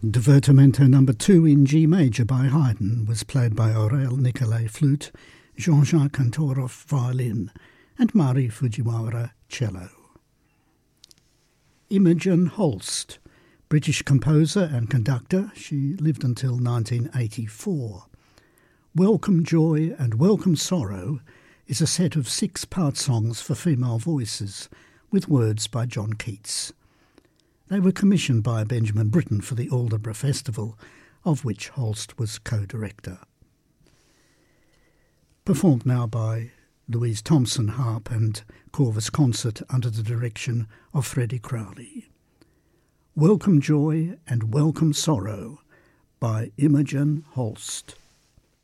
Divertimento No. 2 in G major by Haydn was played by Aurel Nicolai flute, Jean-Jacques Kantorov violin and Mari Fujiwara cello. Imogen Holst, British composer and conductor, she lived until 1984. Welcome Joy and Welcome Sorrow is a set of 6-part songs for female voices with words by John Keats. They were commissioned by Benjamin Britten for the Aldeburgh Festival, of which Holst was co-director. Performed now by Louise Thompson Harp and Corvus Concert under the direction of Freddie Crowley. Welcome Joy and Welcome Sorrow by Imogen Holst.